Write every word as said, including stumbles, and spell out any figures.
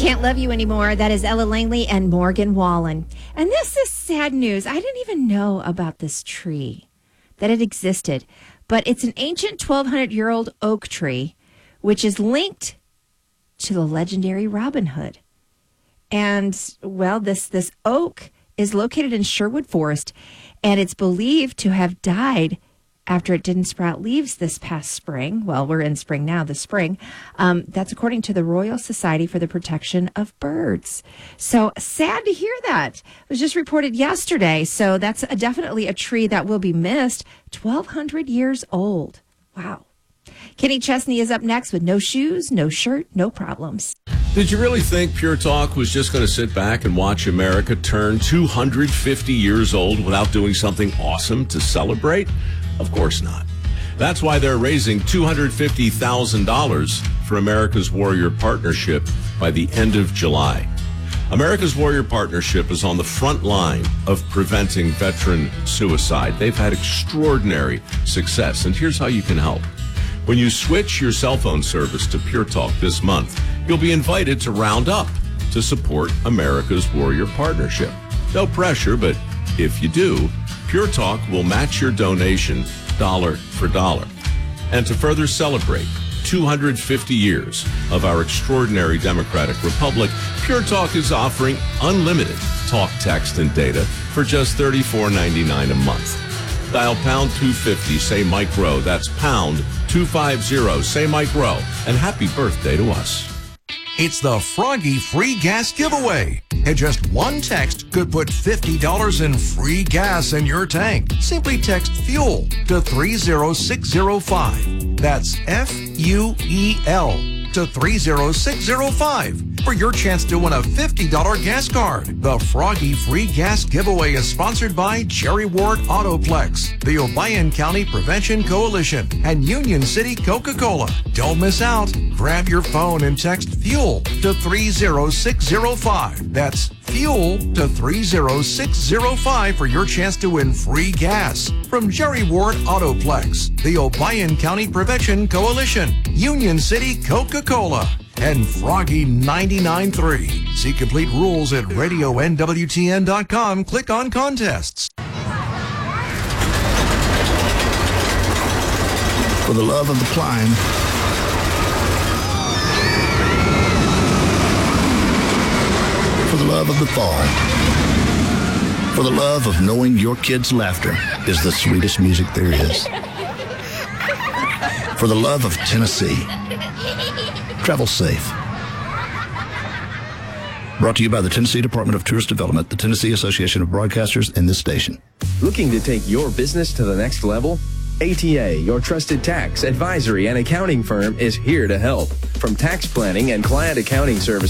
Can't Love You Anymore. That is Ella Langley and Morgan Wallen. And this is sad news. I didn't even know about this tree, that it existed. But it's an ancient twelve hundred year old oak tree, which is linked to the legendary Robin Hood. And, well, this, this oak is located in Sherwood Forest, and it's believed to have died after it didn't sprout leaves this past spring. Well, we're in spring now, the spring. Um, that's according to the Royal Society for the Protection of Birds. So sad to hear that. It was just reported yesterday. So that's a, definitely a tree that will be missed. twelve hundred years old. Wow. Kenny Chesney is up next with no shoes, no shirt, no problems. Did you really think Pure Talk was just going to sit back and watch America turn two hundred fifty years old without doing something awesome to celebrate? Of course not. That's why they're raising two hundred fifty thousand dollars for America's Warrior Partnership by the end of July. America's Warrior Partnership is on the front line of preventing veteran suicide. They've had extraordinary success, and here's how you can help. When you switch your cell phone service to Pure Talk this month, you'll be invited to round up to support America's Warrior Partnership. No pressure, but if you do, Pure Talk will match your donation dollar for dollar. And to further celebrate two hundred fifty years of our extraordinary democratic republic, Pure Talk is offering unlimited talk, text, and data for just thirty-four ninety-nine a month. Dial pound two fifty, say Mike Rowe. That's pound two fifty, say Mike Rowe. And happy birthday to us. It's the Froggy Free Gas Giveaway. And just one text could put fifty dollars in free gas in your tank. Simply text FUEL to three zero six zero five. That's F U E L to three zero six zero five for your chance to win a fifty dollars gas card. The Froggy Free Gas Giveaway is sponsored by Jerry Ward Autoplex, the Obion County Prevention Coalition, and Union City Coca-Cola. Don't miss out. Grab your phone and text FUEL to three zero six zero five. That's FUEL to three zero six zero five for your chance to win free gas from Jerry Ward Autoplex, the Obion County Prevention Coalition, Union City Coca-Cola, and Froggy ninety-nine point three. See complete rules at radio N W T N dot com. Click on contests. For the love of the climb, for the love of the fall, for the love of knowing your kids' laughter is the sweetest music there is, for the love of Tennessee. Travel safe. Brought to you by the Tennessee Department of Tourist Development, the Tennessee Association of Broadcasters, and this station. Looking to take your business to the next level? A T A, your trusted tax, advisory, and accounting firm, is here to help. From tax planning and client accounting services